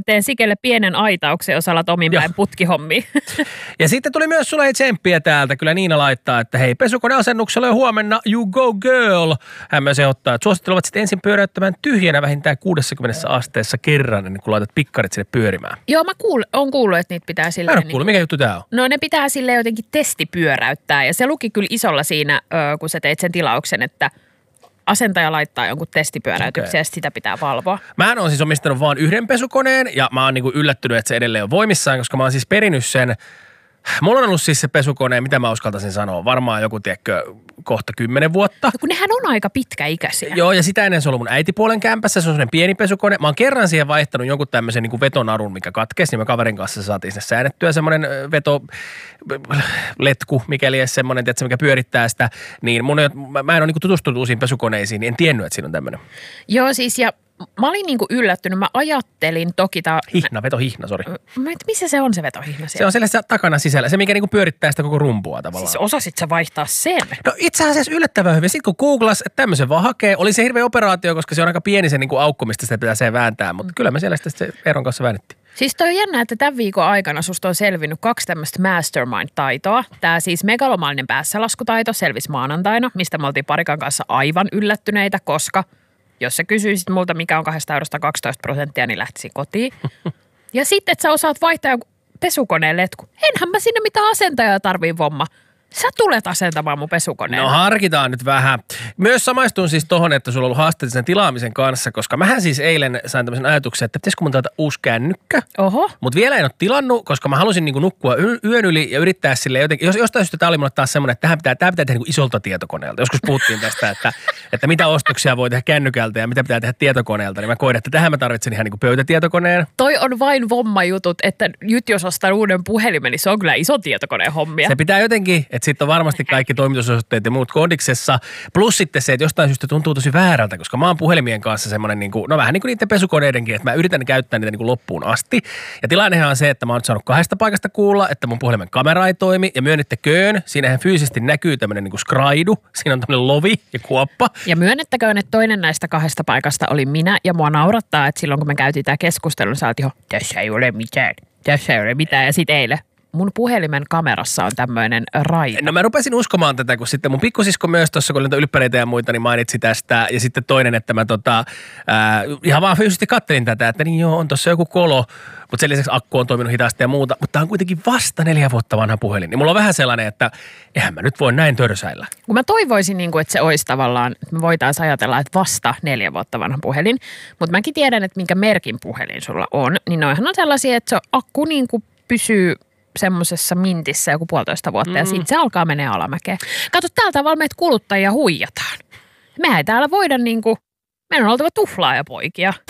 teen Sikelle pienen aitauksen, jos alat omin päin putkihommia. Ja sitten tuli myös sulle tsemppiä täältä. Kyllä Niina laittaa, että hei, pesukoneasennuksella jo huomenna, you go girl. Hän myös ehdottaa, että suosittelevat sitten ensin pyöräyttämään tyhjänä vähintään 60 asteessa kerran, ennen kuin laitat pikkarit sinne pyörimään. Joo, mä oon kuullut, että niitä pitää silleen. Mä en ole kuullut, mikä juttu tää on? No ne pitää silleen jotenkin testipyöräyttää ja se luki kyllä isolla siinä, kun sä teit sen tilauksen, että asentaja laittaa jonkun testipyöräytyksen ja sitä pitää valvoa. Mä oon siis omistanut vaan yhden pesukoneen ja mä oon niinku yllättynyt, että se edelleen on voimissaan, koska mä oon siis perinnyt sen. Mulla on ollut siis se pesukone, mitä mä uskaltaisin sanoa, varmaan joku, tiedätkö, kohta 10 vuotta. No kun nehän on aika pitkäikäisiä. Joo, ja sitä ennen se on ollut mun äitipuolen kämpässä, se on sellainen pieni pesukone. Mä oon kerran siihen vaihtanut jonkun tämmöisen niin kuin vetonarun, mikä katkesi, niin me kaverin kanssa saatiin sinne säännettyä semmoinen vetoletku, mikäli edes semmoinen, tiedätkö, mikä pyörittää sitä. Niin mä en ole niin tutustunut uusiin pesukoneisiin, niin en tiennyt, että siinä on tämmöinen. Joo, siis ja mä olin niinku yllättynyt. Mä ajattelin toki Vetohihna, sori. Missä se on se vetohihna siellä? Se on siellä takana sisällä. Se, mikä niinku pyörittää sitä koko rumpua tavallaan. Siis osasit sä vaihtaa sen? No itse asiassa yllättävän hyvin. Sitten kun googlas, että tämmöisen vaan hakee, oli se hirveä operaatio, koska se on aika pieni se niinku aukko, mistä sitä pitää se vääntää. Mutta kyllä me siellä sitten Eeron kanssa väännettiin. Siis toi on jännä, että tämän viikon aikana susta on selvinnyt 2 tämmöistä mastermind-taitoa. Tämä siis megalomaalinen päässälaskutaito selvisi maanantaina, mistä me oltiin parikan kanssa aivan yllättyneitä, koska jos sä kysyisit multa, mikä on 2 eurosta 12%, niin lähtisin kotiin. Ja sitten, että sä osaat vaihtaa joku pesukoneen letku. Enhän mä sinne mitään asentajaa tarvii vomma. Sä tulet asentamaan mun pesukoneen. No harkitaan nyt vähän. Myös samaistun siis tohon, että sulla on ollut haasteita sen tilaamisen kanssa, koska mähän siis eilen sain tämmöisen ajatuksen, että pitäisikö mun täältä uusi kännykkä. Oho. Mutta vielä en ole tilannut, koska mä halusin niinku nukkua yön yli ja yrittää sille jotenkin. Jostain syystä tää oli mulle taas semmoinen, että tää pitää tehdä niinku isolta tietokoneelta. Joskus puhuttiin tästä, että mitä ostoksia voi tehdä kännykältä ja mitä pitää tehdä tietokoneelta. Niin mä koin, että tähän mä tarvitsen ihan niinku pöytätietokoneen. Toi on vain vomma-jutut, että nyt jos ostan uuden puhelimen, niin se on kyllä iso tietokoneen hommia. Se pitää jotenkin, että sitten on varmasti kaikki toimitusosoitteet ja muut kodiksessa. Plus sitten se, että jostain syystä tuntuu tosi väärältä, koska mä oon puhelimien kanssa semmoinen, niin kuin, no vähän niin kuin niiden pesukoneidenkin, että mä yritän käyttää niitä niin kuin loppuun asti. Ja tilannehan on se, että mä oon saanut 2 paikasta kuulla, että mun puhelimen kamera ei toimi. Ja myönnettäköön, siinähän fyysisesti näkyy tämmöinen niin kuin skraidu. Siinä on tämmöinen lovi ja kuoppa. Ja myönnettäköön, että toinen näistä 2 paikasta oli minä. Ja mua naurattaa, että silloin kun me käytiin tämä keskustelu, niin sä oot jo, tässä ei ole mitään. Ja sit eilen. Mun puhelimen kamerassa on tämmöinen raita. No mä rupesin uskomaan tätä, kun sitten mun pikkusisko myös tuossa, kun oli ylppäreitä ja muita, niin mainitsi tästä. Ja sitten toinen, että mä ihan vaan fyysisesti kattelin tätä, että niin joo, on tuossa joku kolo. Mutta sen lisäksi akku on toiminut hitaasti ja muuta. Mutta tää on kuitenkin vasta 4 vuotta vanha puhelin. Niin mulla on vähän sellainen, että eihän mä nyt voi näin törsäillä. Kun mä toivoisin, että se olisi tavallaan, että me voitaisiin ajatella, että vasta 4 vuotta vanha puhelin. Mutta mäkin tiedän, että minkä merkin puhelin sulla on. Niin noihan on sellaisia, että se akku pysyy semmoisessa mintissä joku 1,5 vuotta ja sitten se alkaa menee alamäkeen. Kato, tällä tavalla meitä kuluttajia huijataan. Mehän ei täällä voida meidän on oltava tuhlaajapoikia.